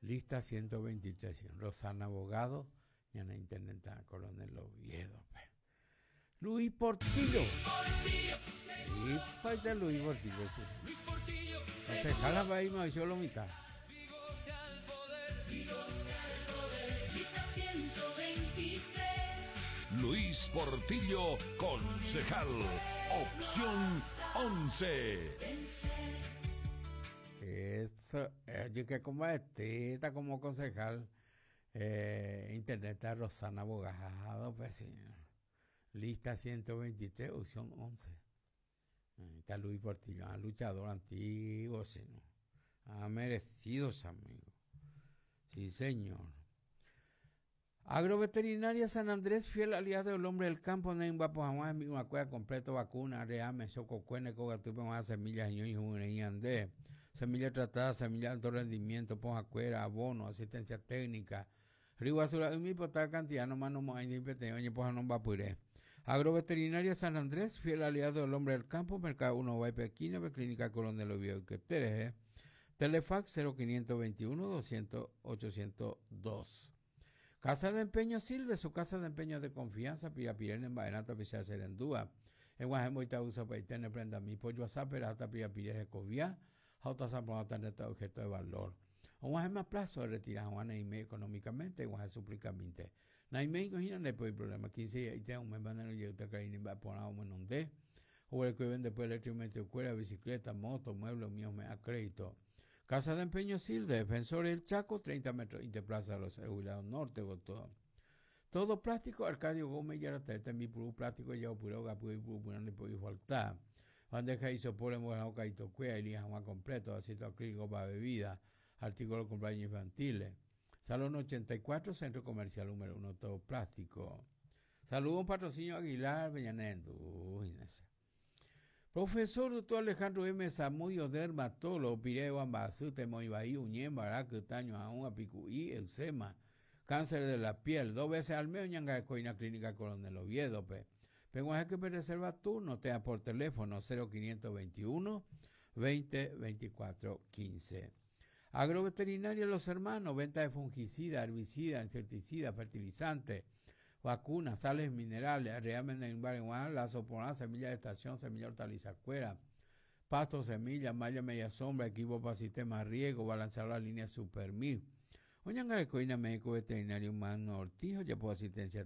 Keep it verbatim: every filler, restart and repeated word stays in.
Lista ciento veintitrés, Rosana Abogado, y en la internet está Coronel Oviedo. Luis Portillo. Y falta Luis Portillo, sí. Entonces, jala para ahí, me lo mitad. Luis Portillo, concejal, opción once. Eso, eh, yo que como este, está como concejal, eh, internet está Rosana Abogado, pues sí. Lista ciento veintitrés, opción once. Ahí está Luis Portillo, un luchador antiguo, sí, ¿no? Ha merecido ese amigo. Sí, señor. Agroveterinaria San Andrés, fiel aliado del hombre del campo, Neymba Pojamás, una cueva completo, vacuna, reame, soco, cuene, cogatupe, más semillas, ñoño, y andé, semilla tratada, semilla de alto rendimiento, pojacuera, abono, asistencia técnica, río azul, mi potada cantidad, no más no más, ni pete, oye, poja no va puré. Agroveterinaria San Andrés, fiel aliado del hombre del campo, mercado uno, Guaypequina, clínica Colón de los Viejos, que tereje, Telefax cero quinientos veintiuno, doscientos, ochocientos dos. Casa de Empeño Silde, su casa de empeño de confianza, Pirapirén en Baenata, Pichá Serendúa. En Guajemo Itaúsa, Paitene, Prenda Mi Pollo Azapera, hasta Pirapirén de Covia, Jauta Zambrota, Neta, objeto de valor. En Guajema Plazo, de retirar a Naime económicamente, en Guajema súplicamente. Naime, imagínate, no hay problema. quince y te un mes van a ir a caer va a poner un un D. O el que vende después electromedio, cuera, bicicleta, moto, muebles, míos, me a crédito. Casa de Empeño Silde, Defensor del Chaco, treinta metros, Interplaza de los Jubilados Norte, todo. Todo plástico, Arcadio Gómez, Yaratete, mi puro plástico, ya puro, gapu y puro, no puede faltar. Bandeja isopor, en Caito, Cuea, y jamás completo, aceite acrílico para bebida, artículos de cumpleaños infantiles. Salón ochenta y cuatro, Centro Comercial número uno, todo plástico. Saludos, patrocinio Aguilar, Beñanendo. Uy, no sé. Profesor doctor Alejandro M. Zamudio, dermatólogo, Pireo, Ambazute, Moibaí, Uñén, Baraca, Taño, Aún, Apicuí, Eczema, cáncer de la piel, dos veces al mes, Ñanga, Coina Clínica Coronel Oviedo, pe. Penguaje que me reserva turno, te da por teléfono cero quinientos veintiuno, veinte, veinticuatro, quince. Agroveterinaria Los Hermanos, venta de fungicida, herbicida, insecticida, fertilizante, vacunas, sales minerales, reamen en bar, la soporana, semilla de estación, semilla hortaliza cuera, pasto, semilla, malla media sombra, equipo para sistema riego, balanceador la línea Supermil. Oñanga de Coina Médico Veterinario Humano Ortijo, ya por asistencia